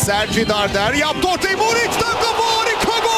Sergi Darder yaptı ortayı. Muriç'ten kafa, harika gol!